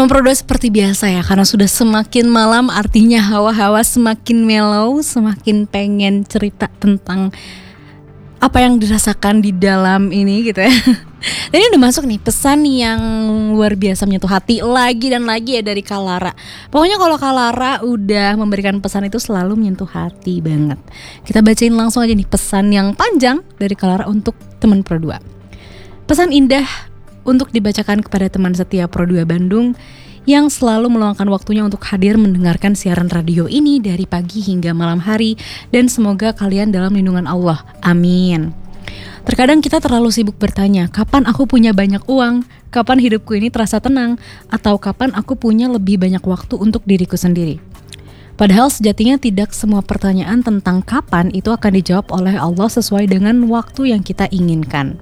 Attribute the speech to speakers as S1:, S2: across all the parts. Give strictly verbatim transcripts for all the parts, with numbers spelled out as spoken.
S1: Teman Pro dua seperti biasa ya, karena sudah semakin malam artinya hawa-hawa semakin mellow, semakin pengen cerita tentang apa yang dirasakan di dalam ini gitu ya. Dan ini udah masuk nih pesan yang luar biasa menyentuh hati lagi dan lagi ya dari Kalara. Pokoknya kalau Kalara udah memberikan pesan itu selalu menyentuh hati banget. Kita bacain langsung aja nih pesan yang panjang dari Kalara untuk teman Pro dua. Pesan indah untuk dibacakan kepada teman setia Pro dua Bandung yang selalu meluangkan waktunya untuk hadir mendengarkan siaran radio ini dari pagi hingga malam hari, dan semoga kalian dalam lindungan Allah. Amin. Terkadang kita terlalu sibuk bertanya, kapan aku punya banyak uang, kapan hidupku ini terasa tenang, atau kapan aku punya lebih banyak waktu untuk diriku sendiri. Padahal sejatinya tidak semua pertanyaan tentang kapan itu akan dijawab oleh Allah sesuai dengan waktu yang kita inginkan.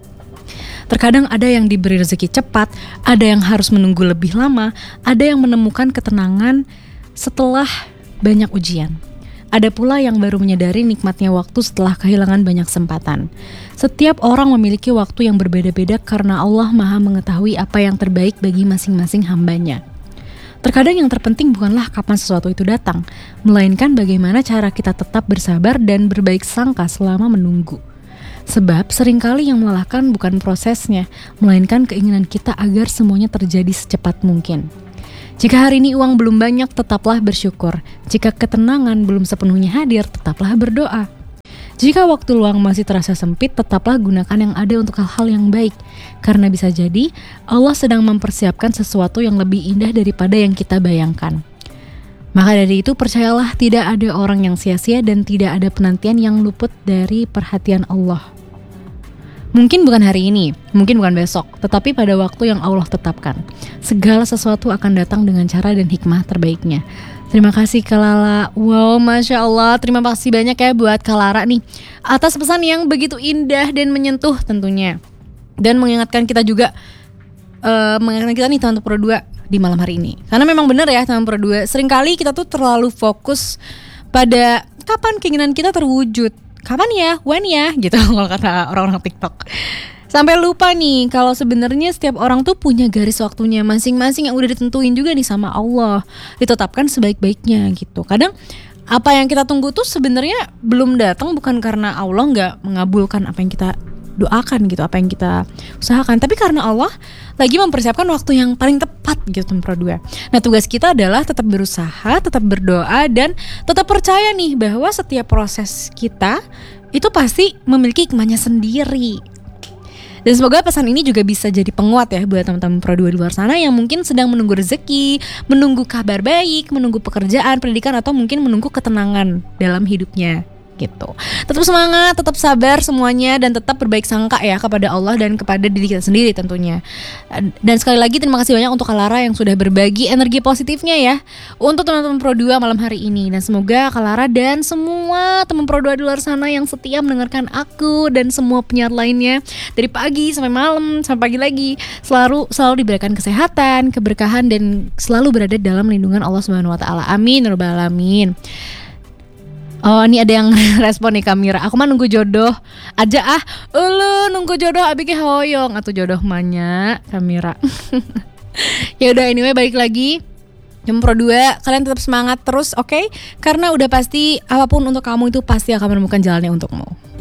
S1: Terkadang ada yang diberi rezeki cepat, ada yang harus menunggu lebih lama, ada yang menemukan ketenangan setelah banyak ujian. Ada pula yang baru menyadari nikmatnya waktu setelah kehilangan banyak kesempatan. Setiap orang memiliki waktu yang berbeda-beda karena Allah Maha mengetahui apa yang terbaik bagi masing-masing hambanya. Terkadang yang terpenting bukanlah kapan sesuatu itu datang, melainkan bagaimana cara kita tetap bersabar dan berbaik sangka selama menunggu. Sebab seringkali yang melelahkan bukan prosesnya, melainkan keinginan kita agar semuanya terjadi secepat mungkin. Jika hari ini uang belum banyak, tetaplah bersyukur. Jika ketenangan belum sepenuhnya hadir, tetaplah berdoa. Jika waktu luang masih terasa sempit, tetaplah gunakan yang ada untuk hal-hal yang baik. Karena bisa jadi Allah sedang mempersiapkan sesuatu yang lebih indah daripada yang kita bayangkan. Maka dari itu percayalah tidak ada orang yang sia-sia dan tidak ada penantian yang luput dari perhatian Allah. Mungkin bukan hari ini, mungkin bukan besok, tetapi pada waktu yang Allah tetapkan. Segala sesuatu akan datang dengan cara dan hikmah terbaiknya. Terima kasih Kalala. Wow, Masya Allah. Terima kasih banyak ya buat Kalara nih atas pesan yang begitu indah dan menyentuh tentunya. Dan mengingatkan kita juga, uh, mengingatkan kita nih teman Pro dua di malam hari ini. Karena memang benar ya teman Pro dua, seringkali kita tuh terlalu fokus pada kapan keinginan kita terwujud. Kapan ya, when ya, gitu kalau kata orang-orang TikTok. Sampai lupa nih kalau sebenarnya setiap orang tuh punya garis waktunya masing-masing yang udah ditentuin juga nih sama Allah, ditetapkan sebaik-baiknya gitu. Kadang apa yang kita tunggu tuh sebenarnya belum datang bukan karena Allah nggak mengabulkan apa yang kita doakan gitu, apa yang kita usahakan, tapi karena Allah lagi mempersiapkan waktu yang paling tepat gitu teman Pro dua. Nah tugas kita adalah tetap berusaha, tetap berdoa, dan tetap percaya nih bahwa setiap proses kita itu pasti memiliki hikmahnya sendiri. Dan semoga pesan ini juga bisa jadi penguat ya buat teman-teman Pro dua di luar sana yang mungkin sedang menunggu rezeki, menunggu kabar baik, menunggu pekerjaan, pendidikan, atau mungkin menunggu ketenangan dalam hidupnya gitu. Tetap semangat, tetap sabar semuanya, dan tetap berbaik sangka ya kepada Allah dan kepada diri kita sendiri tentunya. Dan sekali lagi terima kasih banyak untuk Kalara yang sudah berbagi energi positifnya ya untuk teman-teman Pro dua malam hari ini. Dan semoga Kalara dan semua teman Pro dua di luar sana yang setia mendengarkan aku dan semua penyiar lainnya dari pagi sampai malam sampai pagi lagi selalu selalu diberikan kesehatan, keberkahan, dan selalu berada dalam lindungan Allah Subhanahu wa taala. Amin ya rabbal alamin. Oh, ini ada yang respon nih Kamira. Aku mah nunggu jodoh aja ah. Ulu nunggu jodoh abike hoyong atau jodoh manya Kamira. Ya udah, anyway balik lagi. Teman Pro dua, kalian tetap semangat terus, oke? Okay? Karena udah pasti apapun untuk kamu itu pasti akan menemukan jalannya untukmu.